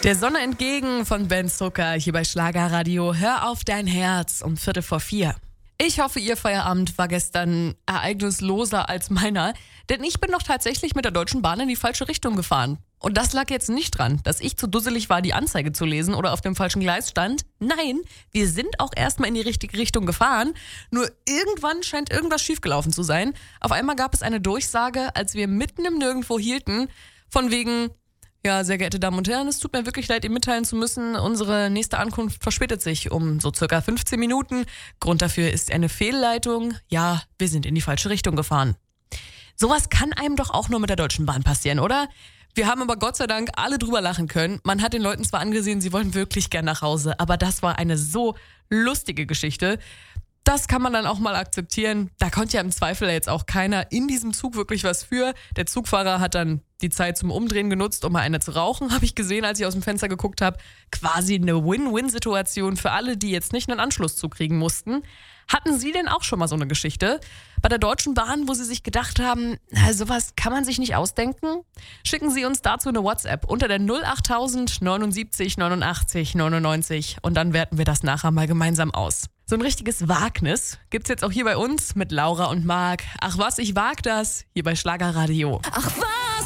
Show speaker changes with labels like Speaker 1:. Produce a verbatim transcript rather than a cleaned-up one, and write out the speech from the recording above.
Speaker 1: Der Sonne entgegen von Ben Zucker hier bei Schlagerradio. Hör auf dein Herz um Viertel vor vier. Ich hoffe, Ihr Feierabend war gestern ereignisloser als meiner, denn ich bin doch tatsächlich mit der Deutschen Bahn in die falsche Richtung gefahren. Und das lag jetzt nicht dran, dass ich zu dusselig war, die Anzeige zu lesen oder auf dem falschen Gleis stand. Nein, wir sind auch erstmal in die richtige Richtung gefahren. Nur irgendwann scheint irgendwas schiefgelaufen zu sein. Auf einmal gab es eine Durchsage, als wir mitten im Nirgendwo hielten, von wegen: Ja, sehr geehrte Damen und Herren, es tut mir wirklich leid, Ihnen mitteilen zu müssen, unsere nächste Ankunft verspätet sich um so circa fünfzehn Minuten. Grund dafür ist eine Fehlleitung. Ja, wir sind in die falsche Richtung gefahren. Sowas kann einem doch auch nur mit der Deutschen Bahn passieren, oder? Wir haben aber Gott sei Dank alle drüber lachen können. Man hat den Leuten zwar angesehen, sie wollen wirklich gern nach Hause, aber das war eine so lustige Geschichte. Das kann man dann auch mal akzeptieren. Da konnte ja im Zweifel jetzt auch keiner in diesem Zug wirklich was für. Der Zugfahrer hat dann die Zeit zum Umdrehen genutzt, um mal eine zu rauchen, habe ich gesehen, als ich aus dem Fenster geguckt habe. Quasi eine Win-Win-Situation für alle, die jetzt nicht einen Anschlusszug kriegen mussten. Hatten Sie denn auch schon mal so eine Geschichte bei der Deutschen Bahn, wo Sie sich gedacht haben, na, sowas kann man sich nicht ausdenken? Schicken Sie uns dazu eine WhatsApp unter der null achttausend neunundsiebzig neunundachtzig neunundneunzig und dann werten wir das nachher mal gemeinsam aus. So ein richtiges Wagnis gibt's jetzt auch hier bei uns mit Laura und Marc. Ach was, ich wag das, hier bei Schlagerradio.
Speaker 2: Ach was!